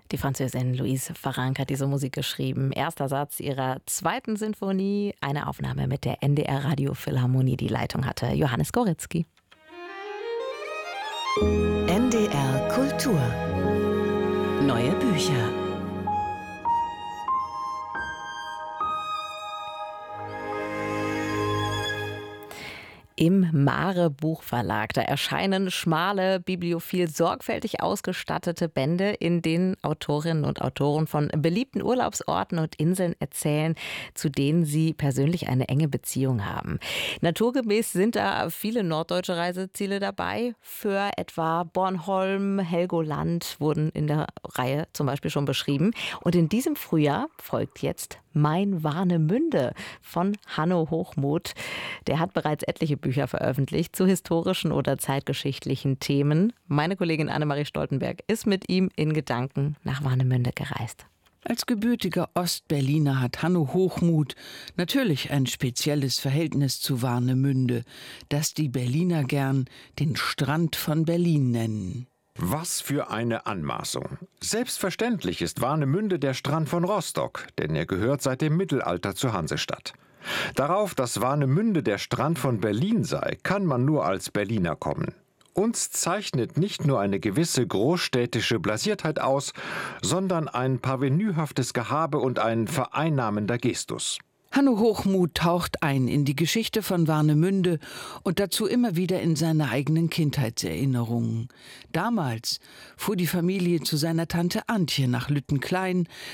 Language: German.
Die Französin Louise Farrenc hat diese Musik geschrieben. Erster Satz ihrer zweiten Sinfonie, eine Aufnahme mit der NDR Radiophilharmonie. Die Leitung hatte Johannes Goritzky. NDR Kultur. Neue Bücher. Im Mare Buchverlag, da erscheinen schmale, bibliophil sorgfältig ausgestattete Bände, in denen Autorinnen und Autoren von beliebten Urlaubsorten und Inseln erzählen, zu denen sie persönlich eine enge Beziehung haben. Naturgemäß sind da viele norddeutsche Reiseziele dabei. Für etwa Bornholm, Helgoland wurden in der Reihe zum Beispiel schon beschrieben. Und in diesem Frühjahr folgt jetzt Mein Warnemünde von Hanno Hochmuth. Der hat bereits etliche Bücher veröffentlicht zu historischen oder zeitgeschichtlichen Themen. Meine Kollegin Annemarie Stoltenberg ist mit ihm in Gedanken nach Warnemünde gereist. Als gebürtiger Ostberliner hat Hanno Hochmuth natürlich ein spezielles Verhältnis zu Warnemünde, das die Berliner gern den Strand von Berlin nennen. Was für eine Anmaßung. Selbstverständlich ist Warnemünde der Strand von Rostock, denn er gehört seit dem Mittelalter zur Hansestadt. Darauf, dass Warnemünde der Strand von Berlin sei, kann man nur als Berliner kommen. Uns zeichnet nicht nur eine gewisse großstädtische Blasiertheit aus, sondern ein parvenühaftes Gehabe und ein vereinnahmender Gestus. Hanno Hochmuth taucht ein in die Geschichte von Warnemünde und dazu immer wieder in seine eigenen Kindheitserinnerungen. Damals fuhr die Familie zu seiner Tante Antje nach Lüttenklein,